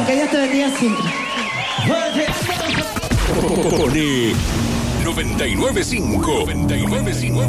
bendición. Que Dios te bendiga siempre. Pone 99.5.